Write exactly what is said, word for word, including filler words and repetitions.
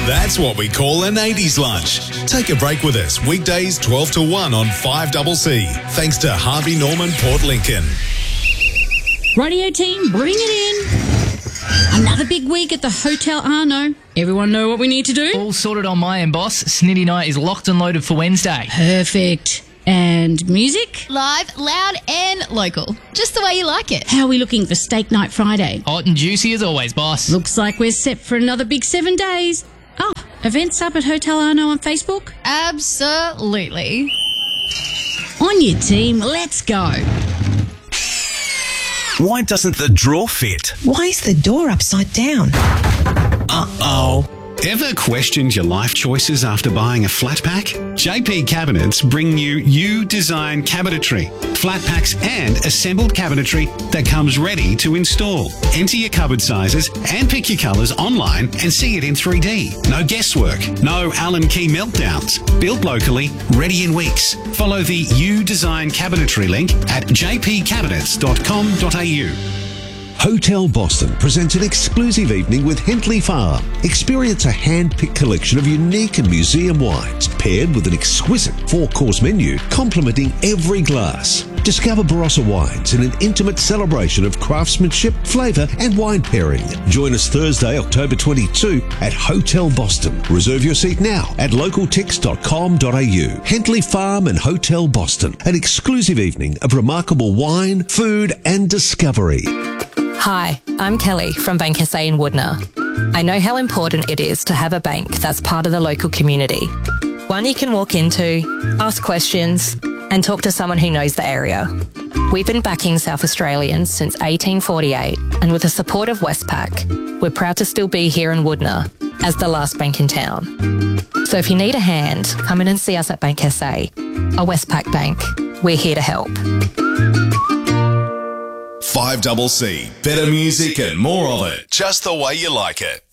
That's what we call an eighties lunch. Take a break with us weekdays twelve to one on five C C. Thanks to Harvey Norman Port Lincoln. Radio team, bring it in. Another big week at the Hotel Arno. Everyone know what we need to do? All sorted on my end, boss. Snitty Night is locked and loaded for Wednesday. Perfect. And music? Live, loud and local. Just the way you like it. How are we looking for Steak Night Friday? Hot and juicy as always, boss. Looks like we're set for another big seven days. Oh, events up at Hotel Arno on Facebook? Absolutely. On your team, let's go. Why doesn't the drawer fit? Why is the door upside down? Uh-oh. Ever questioned your life choices after buying a flat pack? J P Cabinets bring you U-Design Cabinetry. Flat packs and assembled cabinetry that comes ready to install. Enter your cupboard sizes and pick your colours online and see it in three D. No guesswork, no Allen key meltdowns. Built locally, ready in weeks. Follow the U-Design Cabinetry link at j p cabinets dot com dot a u. Hotel Boston presents an exclusive evening with Hentley Farm. Experience a hand-picked collection of unique and museum wines, paired with an exquisite four-course menu complementing every glass. Discover Barossa wines in an intimate celebration of craftsmanship, flavour and wine pairing. Join us Thursday, October twenty-second at Hotel Boston. Reserve your seat now at local tix dot com dot a u. Hentley Farm and Hotel Boston, an exclusive evening of remarkable wine, food and discovery. Hi, I'm Kelly from Bank S A in Woodner. I know how important it is to have a bank that's part of the local community. One you can walk into, ask questions, and talk to someone who knows the area. We've been backing South Australians since eighteen forty-eight, and with the support of Westpac, we're proud to still be here in Woodner as the last bank in town. So if you need a hand, come in and see us at Bank S A, a Westpac bank. We're here to help. five C C. Better music and more of it, just the way you like it.